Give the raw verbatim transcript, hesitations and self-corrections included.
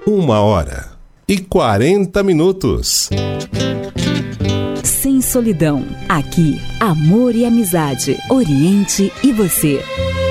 Uma hora e quarenta minutos. Sem solidão. Aqui, amor e amizade. Oriente e você.